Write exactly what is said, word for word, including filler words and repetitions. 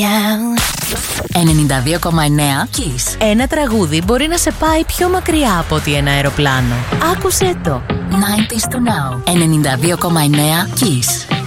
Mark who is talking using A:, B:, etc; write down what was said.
A: ενενήντα δύο κόμμα εννέα Kiss.
B: Ένα τραγούδι μπορεί να σε πάει πιο μακριά από ότι ένα αεροπλάνο. Άκουσέ το.
A: ενενήντα του Now. ενενήντα δύο κόμμα εννέα Kiss.